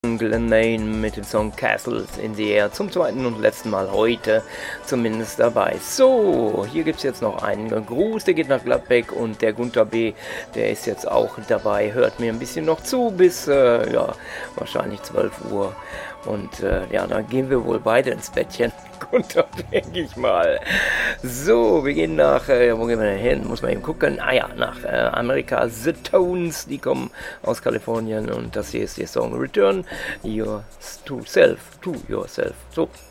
Glenn Main mit dem Song Castles in the Air zum zweiten und letzten Mal heute zumindest dabei. So, hier gibt es jetzt noch einen Gruß, der geht nach Gladbeck und der Gunther B., der ist jetzt auch dabei, hört mir ein bisschen noch zu bis, wahrscheinlich 12 Uhr und dann gehen wir wohl beide ins Bettchen. Gunther, denke ich mal. So, wir gehen nach, wo gehen wir denn hin? Muss man eben gucken. Nach Amerika. The Tones, die kommen aus Kalifornien und das hier ist der Song Return to Yourself. So.